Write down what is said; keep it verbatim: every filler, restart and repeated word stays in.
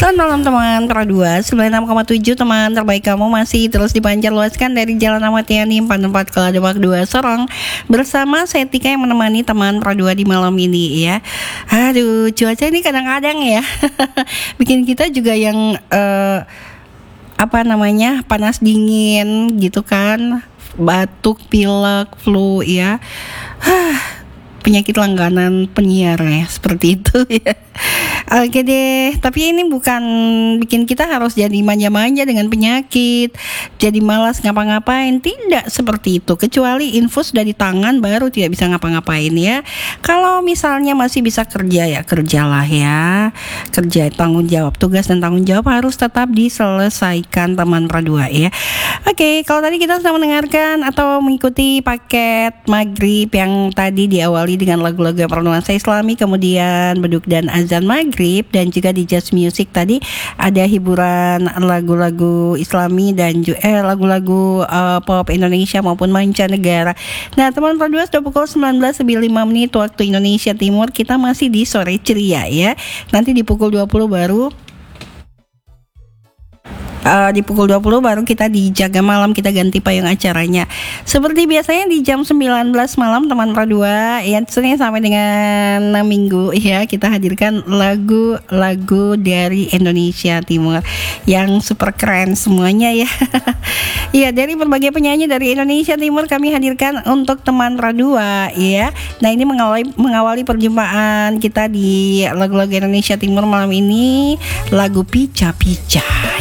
Selamat malam teman Pro dua sembilan puluh enam koma tujuh, teman terbaik kamu masih terus dipancar luaskan dari Jalan Ahmad Yani empat puluh empat Kala Demak dua Sorong. Bersama saya Tika yang menemani teman Pro dua di malam ini ya. Aduh, cuaca ini kadang-kadang ya bikin kita juga yang uh, apa namanya panas dingin gitu kan, batuk, pilek, flu ya. Penyakit langganan penyiar ya, seperti itu ya. Oke deh, tapi ini bukan bikin kita harus jadi manja-manja dengan penyakit, jadi malas ngapa-ngapain, tidak seperti itu. Kecuali infus sudah di tangan baru tidak bisa ngapa-ngapain ya. Kalau misalnya masih bisa kerja ya kerjalah ya. Kerja, tanggung jawab, tugas dan tanggung jawab harus tetap diselesaikan teman Pro dua ya. Oke, kalau tadi kita sudah mendengarkan atau mengikuti paket maghrib yang tadi diawali dengan lagu-lagu yang bernuansa Islami, kemudian beduk dan azan maghrib, dan juga di Jazz Music tadi ada hiburan lagu-lagu Islami dan juga eh, lagu-lagu uh, pop Indonesia maupun mancanegara. Nah teman Pro dua, sudah pukul sembilan belas lebih lima menit waktu Indonesia Timur. Kita masih di sore ceria ya. Nanti di pukul dua puluh baru Uh, di pukul dua puluh baru kita dijaga malam, kita ganti payung acaranya. Seperti biasanya di jam sembilan belas malam teman Pro dua ya, Senin sampai dengan Minggu ya, kita hadirkan lagu-lagu dari Indonesia Timur yang super keren semuanya ya. Iya, dari berbagai penyanyi dari Indonesia Timur kami hadirkan untuk teman Pro dua ya. Nah, ini mengawali, mengawali perjumpaan kita di lagu-lagu Indonesia Timur malam ini, lagu Pica Pica